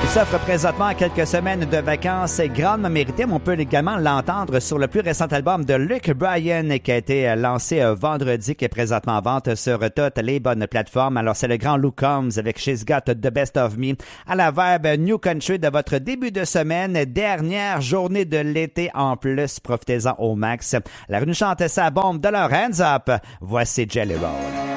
s'offre présentement à quelques semaines de vacances grandement méritées, mais on peut également l'entendre sur le plus récent album de Luke Bryan qui a été lancé vendredi, qui est présentement en vente sur toutes les bonnes plateformes. Alors, c'est le grand Luke Combs avec She's Got the Best of Me à la verbe New Country de votre début de semaine, dernière journée de l'été en plus. Profitez-en au max. La rue nous chante sa bombe de leur Hands Up. Voici Jelly Roll.